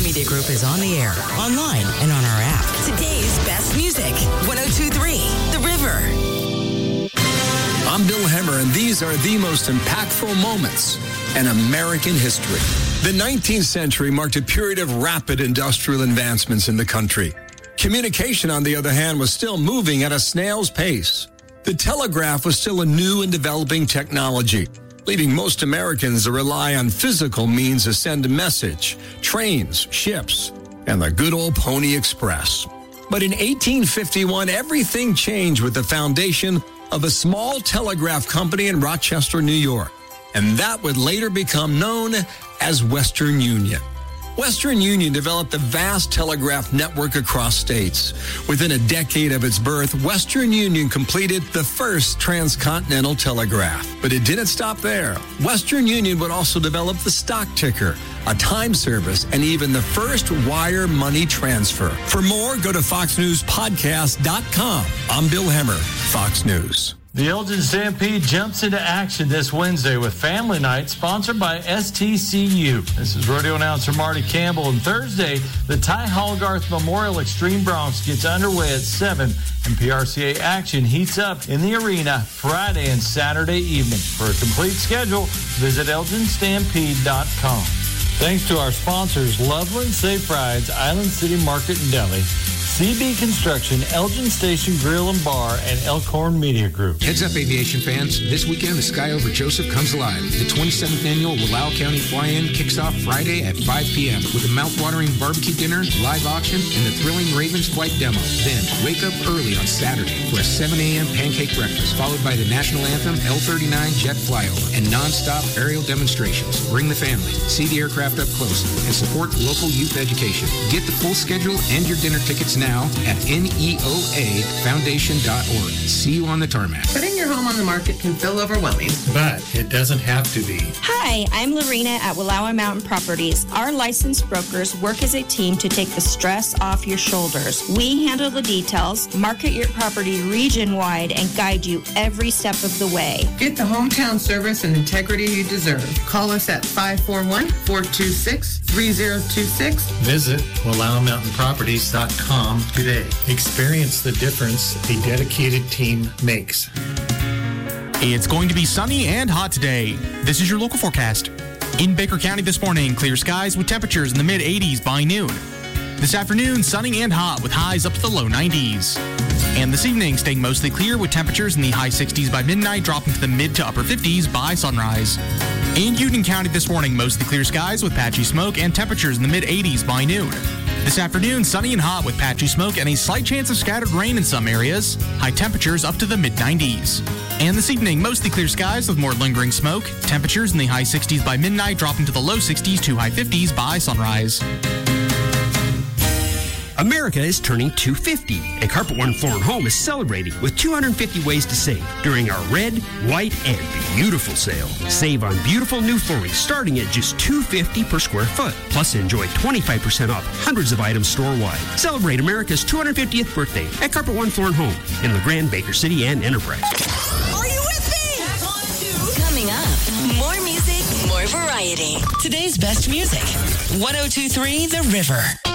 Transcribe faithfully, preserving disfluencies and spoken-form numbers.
Media Group is on the air, online, and on our app. Today's best music. one oh two point three The River. I'm Bill Hemmer, and these are the most impactful moments in American history. The nineteenth century marked a period of rapid industrial advancements in the country. Communication, on the other hand, was still moving at a snail's pace. The telegraph was still a new and developing technology, leaving most Americans to rely on physical means to send a message, trains, ships, and the good old Pony Express. But in eighteen fifty-one, everything changed with the foundation of a small telegraph company in Rochester, New York, and that would later become known as Western Union. Western Union developed a vast telegraph network across states. Within a decade of its birth, Western Union completed the first transcontinental telegraph. But it didn't stop there. Western Union would also develop the stock ticker, a time service, and even the first wire money transfer. For more, go to fox news podcast dot com. I'm Bill Hemmer, Fox News. The Elgin Stampede jumps into action this Wednesday with Family Night, sponsored by S T C U. This is rodeo announcer Marty Campbell. And Thursday, the Ty Hallgarth Memorial Extreme Broncs gets underway at seven, and P R C A action heats up in the arena Friday and Saturday evening. For a complete schedule, visit elgin stampede dot com. Thanks to our sponsors, Loveland Safe Rides, Island City Market and Deli, C B Construction, Elgin Station Grill and Bar, and Elkhorn Media Group. Heads up, aviation fans. This weekend, the sky over Joseph comes alive. The twenty-seventh annual Wallowa County Fly-In kicks off Friday at five p.m. with a mouth-watering barbecue dinner, live auction, and the thrilling Ravens flight demo. Then, wake up early on Saturday for a seven a.m. pancake breakfast, followed by the national anthem, L thirty-nine jet flyover, and non-stop aerial demonstrations. Bring the family, see the aircraft up close, and support local youth education. Get the full schedule and your dinner tickets now at N E O A foundation dot org. See you on the tarmac. Putting your home on the market can feel overwhelming, but it doesn't have to be. Hi, I'm Lorena at Wallowa Mountain Properties. Our licensed brokers work as a team to take the stress off your shoulders. We handle the details, market your property region-wide, and guide you every step of the way. Get the hometown service and integrity you deserve. Call us at five four one, four two six, three zero two six. Visit wallowa mountain properties dot com today. Experience the difference a dedicated team makes. It's going to be sunny and hot today. This is your local forecast. In Baker County this morning, clear skies with temperatures in the mid eighties by noon. This afternoon, sunny and hot with highs up to the low nineties. And this evening, staying mostly clear with temperatures in the high sixties by midnight, dropping to the mid to upper fifties by sunrise. In Union County this morning, mostly clear skies with patchy smoke and temperatures in the mid eighties by noon. This afternoon, sunny and hot with patchy smoke and a slight chance of scattered rain in some areas. High temperatures up to the mid nineties. And this evening, mostly clear skies with more lingering smoke. Temperatures in the high sixties by midnight, dropping to the low sixties to high fifties by sunrise. America is turning two hundred fifty, and Carpet One Floor and Home is celebrating with two hundred fifty ways to save during our red, white, and beautiful sale. Save on beautiful new flooring starting at just two hundred fifty dollars per square foot. Plus, enjoy twenty-five percent off hundreds of items store-wide. Celebrate America's two hundred fiftieth birthday at Carpet One Floor and Home in LeGrand, Baker City, and Enterprise. Are you with me? Coming up, more music, more variety. Today's best music. one oh two point three The River.